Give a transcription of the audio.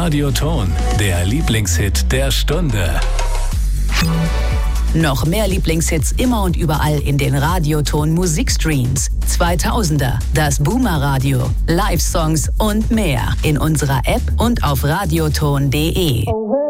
Radioton, der Lieblingshit der Stunde. Noch mehr Lieblingshits immer und überall in den Radioton Musikstreams. 2000er, das Boomer Radio, Live-Songs und mehr in unserer App und auf radioton.de.